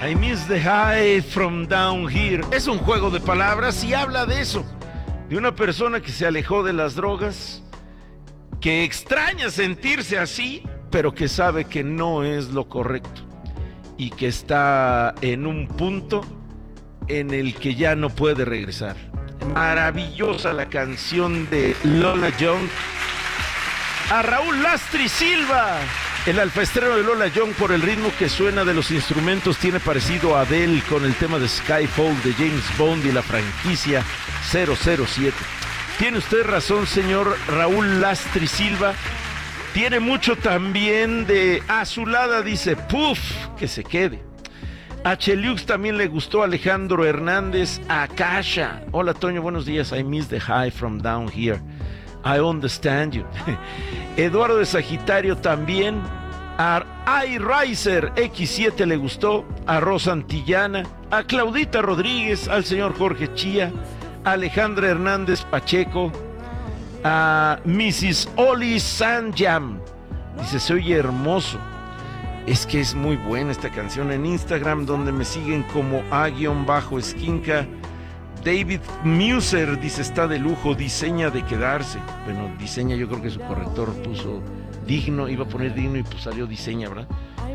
I miss the high from down here. Es un juego de palabras y habla de eso. De una persona que se alejó de las drogas, que extraña sentirse así, pero que sabe que no es lo correcto y que está en un punto en el que ya no puede regresar. Maravillosa la canción de Lola Young. A Raúl Lastri Silva. El alfaestreno de Lola Young, por el ritmo que suena de los instrumentos, tiene parecido a Adele con el tema de Skyfall de James Bond y la franquicia 007. Tiene usted razón, señor Raúl Lastri Silva. Tiene mucho también de Azulada, dice, puff, que se quede. A Cheliux también le gustó. Alejandro Hernández, Akasha. Hola, Toño, buenos días. I miss the high from down here. I understand you. Eduardo de Sagitario también. A iRiser X7 le gustó. A Rosa Antillana. A Claudita Rodríguez. Al señor Jorge Chía. A Alejandra Hernández Pacheco. A Mrs. Oli Sanjam. Dice, se oye hermoso. Es que es muy buena esta canción. En Instagram, donde me siguen como A-Esquinca. David Muser dice, está de lujo, diseña de quedarse. Bueno, diseña, yo creo que su corrector puso digno, iba a poner digno y pues salió diseña, ¿verdad?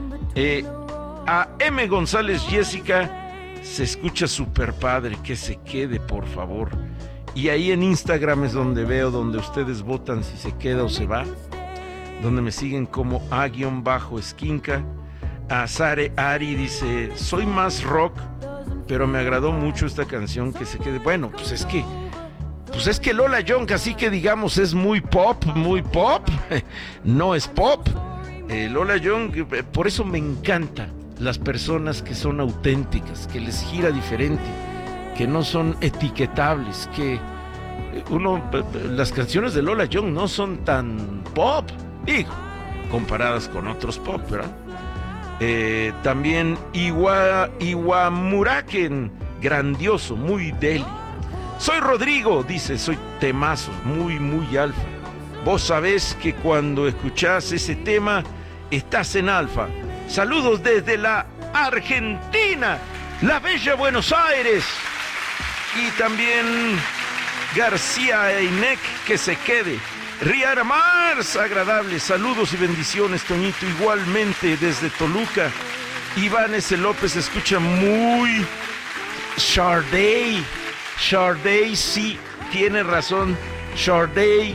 A M. González Jessica, se escucha súper padre, que se quede, por favor. Y ahí en Instagram es donde veo, donde ustedes votan si se queda o se va. Donde me siguen como A-Esquinca. A Sare Ari dice, soy más rock, pero me agradó mucho esta canción, que se quede. Bueno, pues es que Lola Young, así que digamos, es muy pop, no es pop. Lola Young, por eso me encanta las personas que son auténticas, que les gira diferente, que no son etiquetables, que las canciones de Lola Young no son tan pop, digo, comparadas con otros pop, ¿verdad? También Iwamuraken, grandioso, muy deli. Soy Rodrigo, dice, soy temazo, muy alfa. Vos sabés que cuando escuchás ese tema, estás en alfa. Saludos desde la Argentina, la bella Buenos Aires. Y también García Einek, que se quede. Riara Mars, agradable, saludos y bendiciones, Toñito, igualmente desde Toluca. Iván S. López escucha muy Sharday, sí, tiene razón, Sharday,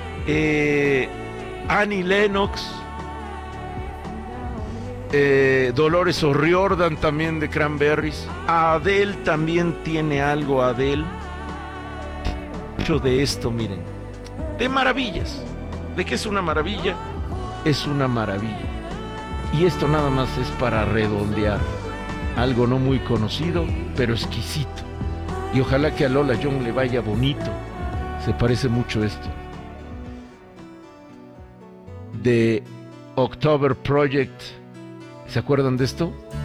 Annie Lennox, Dolores O'Riordan también de Cranberries. Adele también tiene algo, Adele. Mucho de esto, miren. De maravillas. ¿De qué es una maravilla? Es una maravilla. Y esto nada más es para redondear. Algo no muy conocido, pero exquisito. Y ojalá que a Lola Young le vaya bonito. Se parece mucho esto. De October Project. ¿Se acuerdan de esto?